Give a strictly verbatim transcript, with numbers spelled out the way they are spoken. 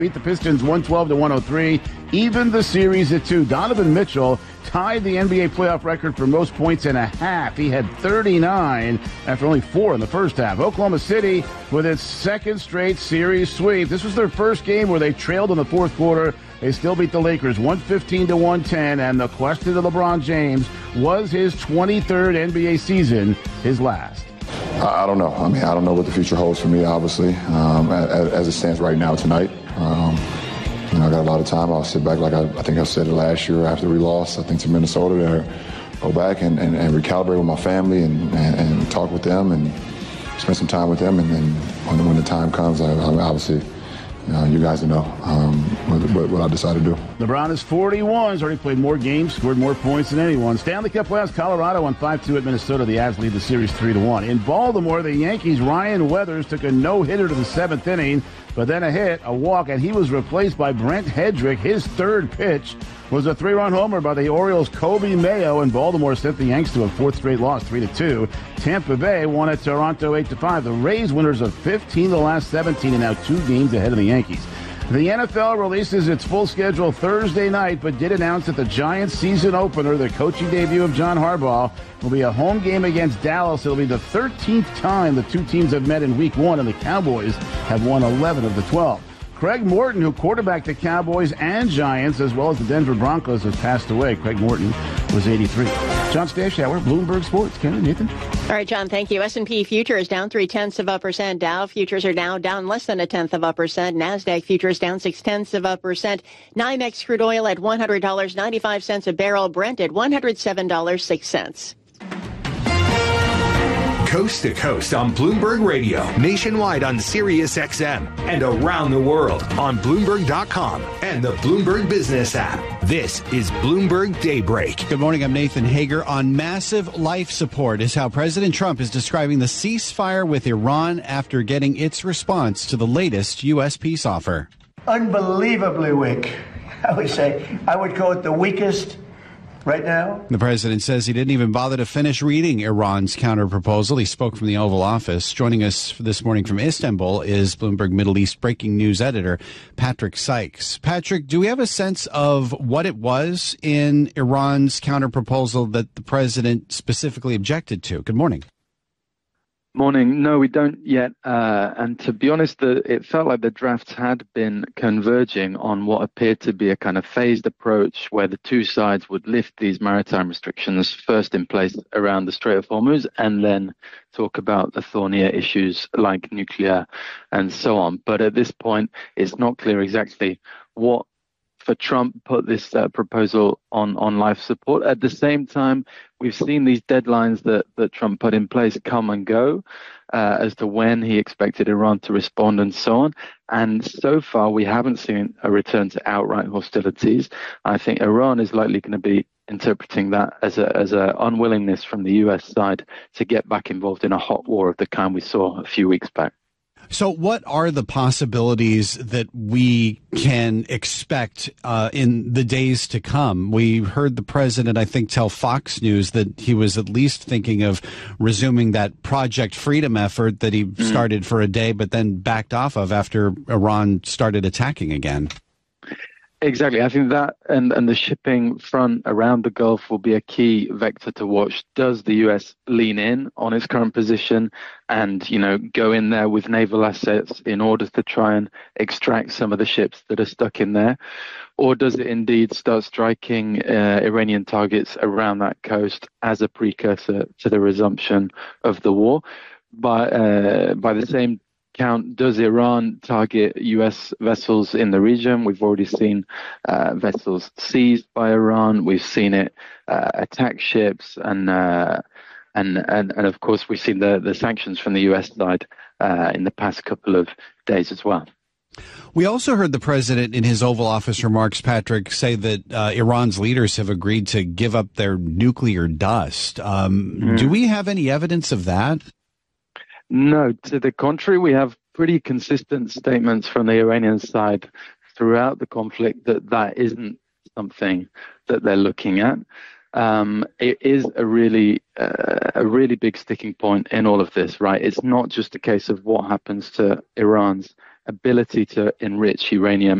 Beat the Pistons one twelve to one oh three, even the series at two. Donovan Mitchell tied the N B A playoff record for most points in a half. He had thirty-nine after only four in the first half. Oklahoma City with its second straight series sweep. This was their first game where they trailed in the fourth quarter. They still beat the Lakers one fifteen to one ten, and the question to LeBron James, was his twenty-third N B A season his last? I don't know. I mean, I don't know what the future holds for me, obviously, um, as, as it stands right now tonight. Um, you know, I got a lot of time. I'll sit back like I, I think I said it last year after we lost, I think, to Minnesota, to go back and, and, and recalibrate with my family and, and, and talk with them and spend some time with them. And then when, when the time comes, I, I obviously, you know, you guys know um, what, what I decide to do. LeBron is forty-one. He's already played more games, scored more points than anyone. Stanley Cup playoffs, Colorado won five two at Minnesota. The Avs lead the series three to one. In Baltimore, the Yankees' Ryan Weathers took a no-hitter to the seventh inning, but then a hit, a walk, and he was replaced by Brent Hedrick. His third pitch was a three-run homer by the Orioles' Kobe Mayo, and Baltimore sent the Yanks to a fourth straight loss, three to two. Tampa Bay won at Toronto eight to five. The Rays winners of fifteen of the last seventeen and now two games ahead of the Yankees. The N F L releases its full schedule Thursday night, but did announce that the Giants season opener, the coaching debut of John Harbaugh, will be a home game against Dallas. It'll be the thirteenth time the two teams have met in week one, and the Cowboys have won eleven of the twelve. Craig Morton, who quarterbacked the Cowboys and Giants, as well as the Denver Broncos, has passed away. Craig Morton was eighty-three. John Stashauer, Bloomberg Sports. Ken, Nathan. All right, John, thank you. S and P futures down three-tenths of a percent. Dow futures are now down less than a tenth of a percent. NASDAQ futures down six-tenths of a percent. NYMEX crude oil at one hundred dollars and ninety-five cents a barrel. Brent at one hundred seven dollars and six cents. Coast to coast on Bloomberg Radio, nationwide on Sirius X M, and around the world on Bloomberg dot com and the Bloomberg Business app. This is Bloomberg Daybreak. Good morning, I'm Nathan Hager. On massive life support is how President Trump is describing the ceasefire with Iran after getting its response to the latest U S peace offer. Unbelievably weak, I would say. I would call it the weakest right now. The president says he didn't even bother to finish reading Iran's counterproposal. He spoke from the Oval Office. Joining us this morning from Istanbul is Bloomberg Middle East breaking news editor Patrick Sykes. Patrick, do we have a sense of what it was in Iran's counterproposal that the president specifically objected to? Good morning. Morning. No, we don't yet. Uh, and to be honest, the, it felt like the drafts had been converging on what appeared to be a kind of phased approach where the two sides would lift these maritime restrictions first in place around the Strait of Hormuz and then talk about the thornier issues like nuclear and so on. But at this point, it's not clear exactly what for Trump put this uh, proposal on, on life support. At the same time, we've seen these deadlines that, that Trump put in place come and go uh, as to when he expected Iran to respond and so on. And so far, we haven't seen a return to outright hostilities. I think Iran is likely going to be interpreting that as a as a unwillingness from the U S side to get back involved in a hot war of the kind we saw a few weeks back. So what are the possibilities that we can expect uh, in the days to come? We heard the president, I think, tell Fox News that he was at least thinking of resuming that Project Freedom effort that he mm. started for a day, but then backed off of after Iran started attacking again. Exactly. I think that and, and the shipping front around the Gulf will be a key vector to watch. Does the U S lean in on its current position and, you know, go in there with naval assets in order to try and extract some of the ships that are stuck in there? Or does it indeed start striking uh, Iranian targets around that coast as a precursor to the resumption of the war? By, uh, by the same count, does Iran target U S vessels in the region? We've already seen uh, vessels seized by Iran. We've seen it uh, attack ships, and, uh, and and and of course we've seen the the sanctions from the U S side uh, in the past couple of days as well. We also heard the president in his Oval Office remarks, Patrick, say that uh, Iran's leaders have agreed to give up their nuclear dust. Um, mm. Do we have any evidence of that? No, to the contrary, we have pretty consistent statements from the Iranian side throughout the conflict that that isn't something that they're looking at. Um, it is a really, uh, a really big sticking point in all of this, right? It's not just a case of what happens to Iran's ability to enrich uranium